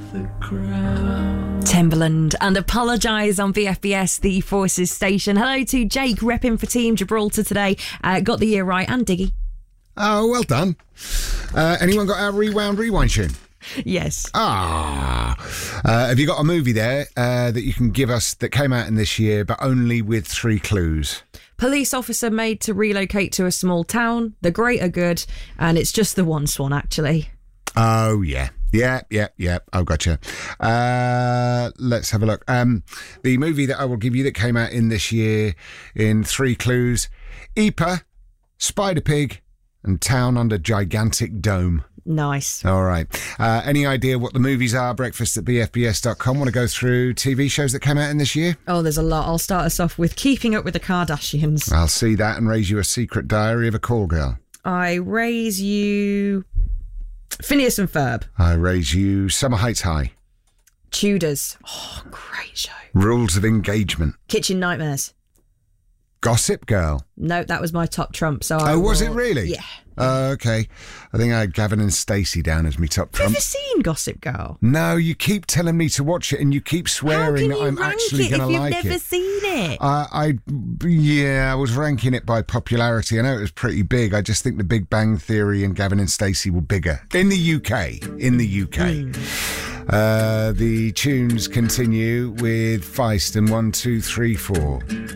Timberland and Apologise on VFBS, the Forces station. Hello to Jake, repping for Team Gibraltar today. Got the year right, and Diggy. Oh, well done. Anyone got our rewind tune? Yes. Have you got a movie there that you can give us that came out in this year, but only with 3 clues? Police officer made to relocate to a small town. The greater good, and it's just the one swan, actually. Oh, yeah. Yeah. I've got you. Let's have a look. The movie that I will give you that came out in this year in 3 clues: Epa, Spider Pig, and Town Under Gigantic Dome. Nice. All right. Any idea what the movies are? breakfast@bfbs.com. Want to go through TV shows that came out in this year? Oh, there's a lot. I'll start us off with Keeping Up with the Kardashians. I'll see that and raise you a Secret Diary of a Call Girl. I raise you Phineas and Ferb. I raise you Summer Heights High. Tudors. Oh, great show. Rules of Engagement. Kitchen Nightmares. Gossip Girl. No, that was my top trump. So was it really? Yeah. Okay. I think I had Gavin and Stacey down as me top trump. Have you seen Gossip Girl? No, you keep telling me to watch it and you keep swearing that I'm actually going to like it. If you've never seen it? I was ranking it by popularity. I know it was pretty big. I just think The Big Bang Theory and Gavin and Stacey were bigger. In the UK. The tunes continue with Feist and 1, 2, 3, 4.